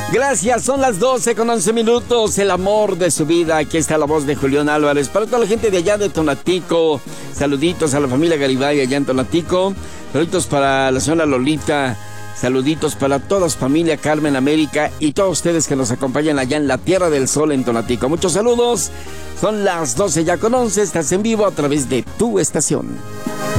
Gracias, son las 12:11. El amor de su vida. Aquí está la voz de Julián Álvarez. Para toda la gente de allá de Tonatico, saluditos a la familia Garibay allá en Tonatico. Saluditos para la señora Lolita. Saluditos para todos, familia Carmen América y todos ustedes que nos acompañan allá en la Tierra del Sol en Tonatico. Muchos saludos. Son las 12:11. Estás en vivo a través de tu estación.